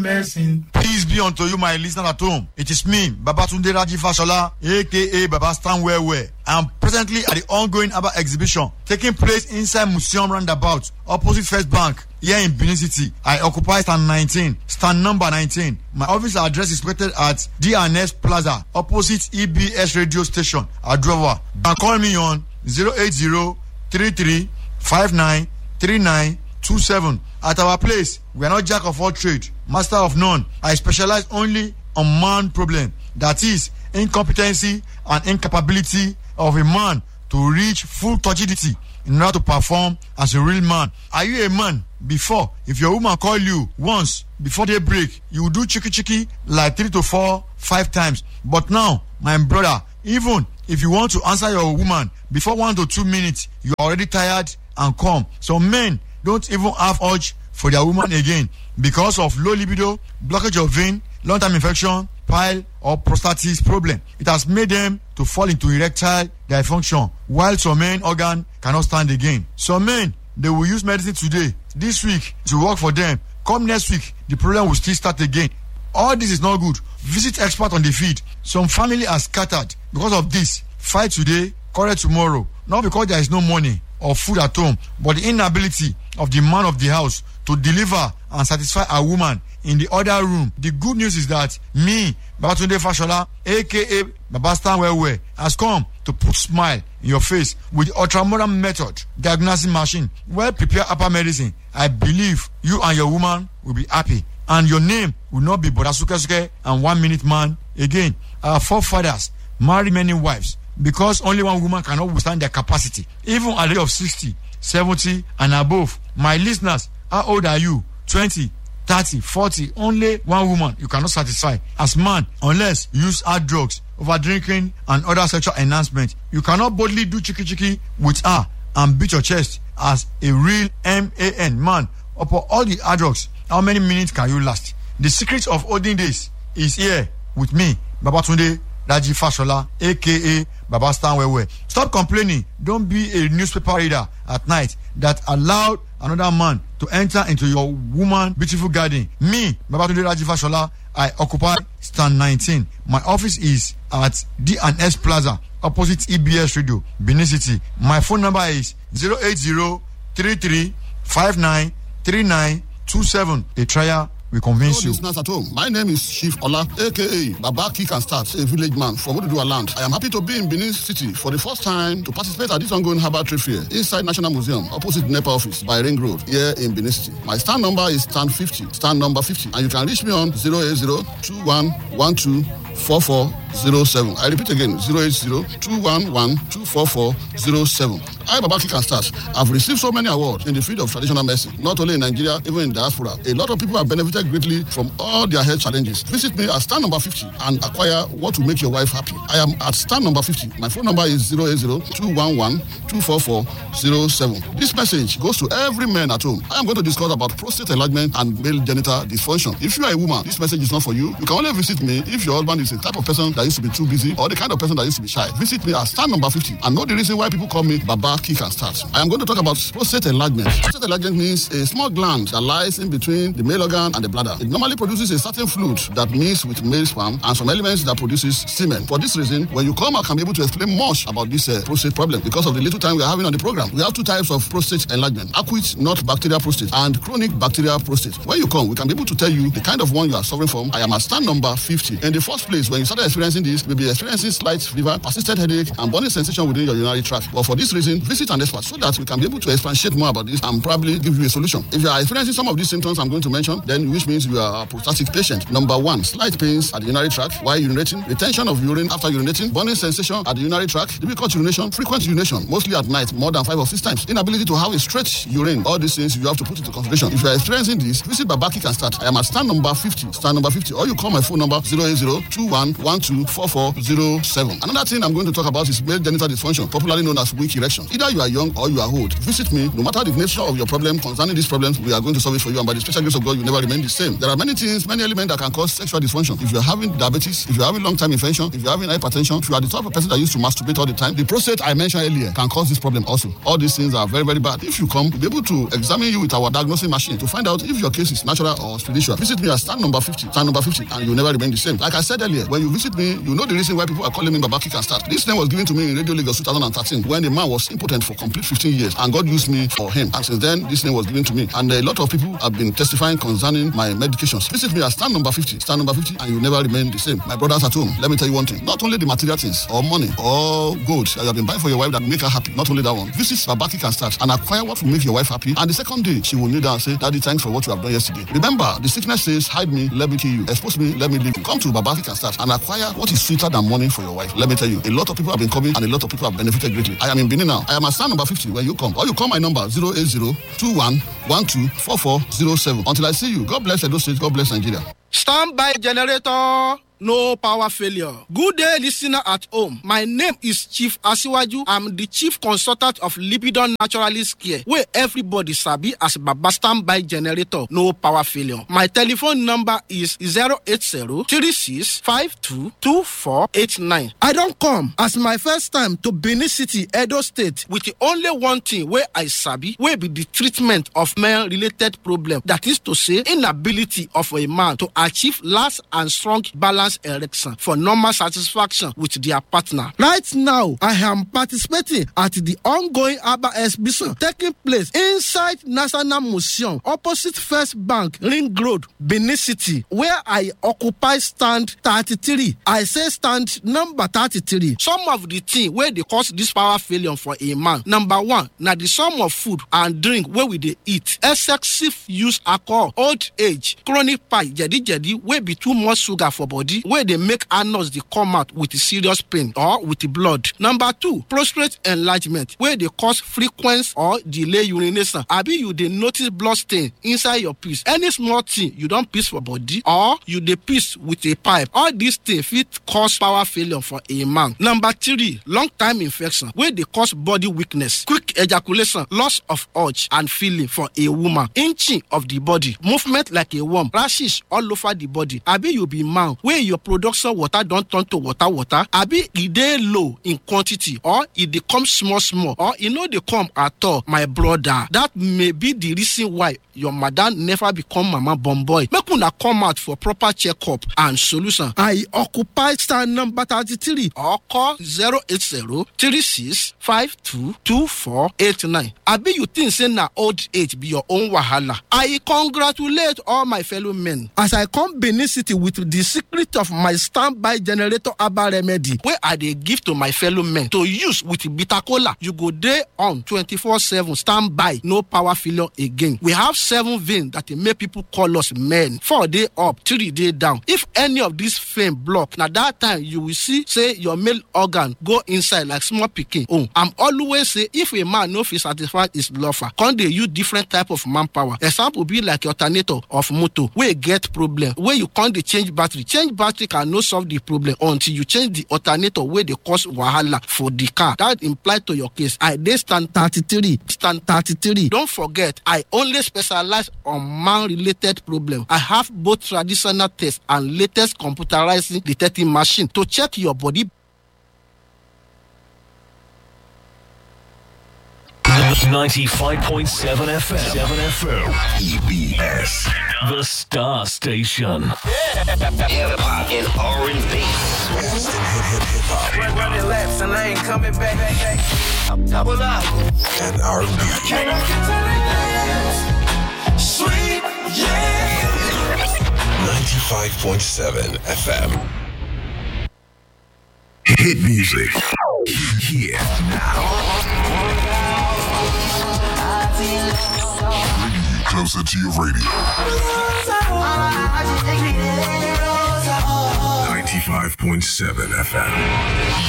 medicine. Peace be unto you, my listener at home. It is me, Babatunde Raji Fashola, aka Baba Stand Where. I am presently at the ongoing ABBA exhibition taking place inside Museum Roundabout, opposite First Bank, here in Benin City. I occupy stand number 19. My office address is located at DNS Plaza, opposite EBS radio station, Adrova. You can call me on 080-33-59-3927. At our place, we are not jack of all trade, master of none. I specialize only on man problem, that is, incompetency and incapability of a man to reach full turgidity in order to perform as a real man. Are you a man? Before, if your woman call you once before they break, you will do chiki like 3 to 4, 5 times. But now, my brother, even if you want to answer your woman before 1 to 2 minutes, you are already tired and calm. So men don't even have urge for their woman again because of low libido, blockage of vein, long-term infection, pile or prostatitis problem. It has made them to fall into erectile dysfunction, while some men organ cannot stand again. Some men, they will use medicine today, this week, to work for them. Come next week, the problem will still start again. All this is not good. Visit expert on the field. Some family are scattered because of this. Fight today, quarrel tomorrow. Not because there is no money or food at home, but the inability of the man of the house to deliver and satisfy a woman in the other room. The good news is that me, Babatunde Fashola, aka Baba Stand Where, has come to put smile in your face with the ultramodern method diagnosing machine. Well prepared upper medicine. I believe you and your woman will be happy, and your name will not be Boda Suke and 1 minute man again. Our forefathers married many wives because only one woman cannot withstand their capacity, even at the age of 60, 70 and above. My listeners, how old are you? 20, 30, 40, only one woman you cannot satisfy as man unless you use hard drugs, over drinking and other sexual enhancement. You cannot boldly do chiki with her and beat your chest as a real man upon all the hard drugs. How many minutes can you last? The secret of olden days is here with me, Babatunde Raji Fashola, aka Baba Stand Where. Stop complaining. Don't be a newspaper reader at night that allowed another man to enter into your woman beautiful garden. Me, Babatunde Raji Fashola, I occupy stand 19. My office is at D&S Plaza, opposite EBS Radio, Benin City. My phone number is 080-33-59-3927. A trial will convince you. Listeners at home, my name is Chief Ola, aka Baba Kick and Start, a village man from Oduduwa land. I am happy to be in Benin City for the first time to participate at this ongoing herbal trade fair inside National Museum, opposite NEPA office by Ring Road, here in Benin City. My stand number is stand number 50, and you can reach me on 080-2112-4407. I repeat again, 080-211-24407. I, Baba Kick and Start, have received so many awards in the field of traditional medicine, not only in Nigeria, even in diaspora. A lot of people have benefited greatly from all their health challenges. Visit me at stand number 50 and acquire what will make your wife happy. I am at stand number 50. My phone number is 080-211-24407. This message goes to every man at home. I am going to discuss about prostate enlargement and male genital dysfunction. If you are a woman, this message is not for you. You can only visit me if your husband is a type of person that used to be too busy or the kind of person that used to be shy. Visit me at stand number 50 and know the reason why people call me Baba Kick and Start. I am going to talk about prostate enlargement. Prostate enlargement means a small gland that lies in between the male organ and the bladder. It normally produces a certain fluid that mixes with male sperm and some elements that produces semen. For this reason, when you come, I can be able to explain much about this prostate problem because of the little time we are having on the program. We have 2 types of prostate enlargement: acute, not bacterial prostate, and chronic bacterial prostate. When you come, we can be able to tell you the kind of one you are suffering from. I am at stand number 50. In the first place, when you started experiencing this, you may be experiencing slight fever, persistent headache, and burning sensation within your urinary tract. But for this reason, visit an expert so that we can be able to expatiate more about this and probably give you a solution. If you are experiencing some of these symptoms I'm going to mention, then which means you are a prostatic patient. Number 1, slight pains at the urinary tract while urinating, retention of urine after urinating, burning sensation at the urinary tract, difficult urination, frequent urination, mostly at night, more than 5 or 6 times, inability to have a straight urine. All these things you have to put into consideration. If you are experiencing this, visit Baba Kick and Start. I am at stand number 50, or you call my phone number 080-211-24407. 08021124407. Another thing I'm going to talk about is male genital dysfunction, popularly known as weak erection. Either you are young or you are old. Visit me. No matter the nature of your problem concerning these problems, we are going to solve it for you. And by the special grace of God, you never remain the same. There are many things, many elements that can cause sexual dysfunction. If you're having diabetes, if you're having long-term infection, if you're having hypertension, if you are the type of person that used to masturbate all the time, the prostate I mentioned earlier can cause this problem also. All these things are very, very bad. If you come, we'll be able to examine you with our diagnosing machine to find out if your case is natural or spiritual. Visit me at stand number 50, and you'll never remain the same. Like I said earlier, when you visit me, you know the reason why people are calling me Baba Kick and Start. This name was given to me in Radio Lagos 2013 when the man was impotent for complete 15 years, and God used me for him. And since then, this name was given to me. And a lot of people have been testifying concerning my medications. Visit me at stand number 50, and you'll never remain the same. My brothers at home, let me tell you one thing. Not only the material things, or money, or gold that you have been buying for your wife that will make her happy. Not only that one. Visit Baba Kick and Start and acquire what will make your wife happy. And the second day, she will kneel down and say, Daddy, thanks for what you have done yesterday. Remember, the sickness says, hide me, let me kill you. Expose me, let me leave you. Come to Baba Kick and Start and acquire what is sweeter than money for your wife. Let me tell you, a lot of people have been coming and a lot of people have benefited greatly. I am in Benin now. I am at stand number 50 when you come. Or you call my number 080-2112-4407. Until I see you, God bless Edo State, God bless Nigeria. Standby generator. No power failure. Good day, listener at home. My name is Chief Asiwaju. I'm the chief consultant of Libidon Naturalist Care, where everybody sabi as Baba Standby Generator. No power failure. My telephone number is 080-3652-2489. I don't come as my first time to Benin City, Edo State, with the only one thing where I sabi, where be the treatment of male-related problem. That is to say, inability of a man to achieve last and strong balance erection for normal satisfaction with their partner. Right now, I am participating at the ongoing ABBA exhibition taking place inside National Museum opposite First Bank, Ring Road, Benin City, where I occupy stand 33. I say stand number 33. Some of the things where they cause this power failure for a man. Number one, now the sum of food and drink where we they eat, excessive use alcohol, old age, chronic pie, jadi where be too much sugar for body, where they make anus they come out with serious pain or with the blood. Number two, prostate enlargement, where they cause frequent or delay urination. Abi you they notice blood stain inside your piss. Any small thing you don't piss for body or you they piss with a pipe. All these things fit cause power failure for a man. Number three, long time infection, where they cause body weakness, quick ejaculation, loss of urge and feeling for a woman, inching of the body, movement like a worm, rashes all over the body. Abi you be man where your production water don't turn to water. Abi it dey low in quantity or it dey come small or it no dey come at all. My brother, that may be the reason why your madam never become mama born boy. Make una come out for proper checkup and solution. I occupy stand number 33 or call 080-3652-2489. Abi you think say na old age be your own wahala? I congratulate all my fellow men as I come Benin City with the secret of my standby generator herbal remedy where I dey give to my fellow men to use with bitter cola. You go dey on 24/7 standby, no power failure again. We have 7 veins that make people call us men. 4 day up, 3 day down. If any of these veins block, now that time you will see say your male organ go inside like small pikin. Oh, I'm always say if a man no fit satisfy his lover, can they use different type of manpower? Example be like alternator of motor where get problem where you can't change battery. Change battery can no solve the problem until you change the alternator where they cause wahala for the car. That imply to your case. I dey stand 33. Don't forget, I only specialize on man-related problem. I have both traditional tests and latest computerized detecting machine to check your body. 95.7 FM. EBS. The Star Station. Hip-hop and R&B. Running laps and I ain't coming back. Double up. And R&B. Sweet, yeah. 95.7 FM. Hit music. Here now. Bringing you closer to your radio. 95.7 FM.